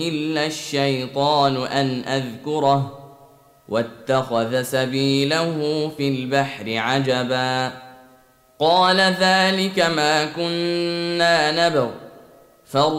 إلا الشيطان أن أذكره واتخذ سبيله في البحر عجبا قال ذلك ما كنا نبغ